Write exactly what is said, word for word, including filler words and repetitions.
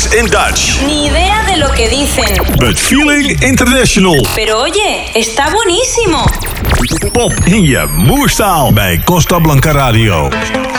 lyrics in Dutch. Ni idea de lo que dicen. But feeling international. Pero oye, está buenísimo. Pop in je moerstaal bij Costa Blanca Radio.